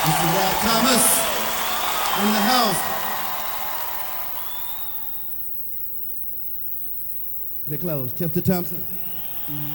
Mr. Rod Thomas in the house. They close. Chester Thompson.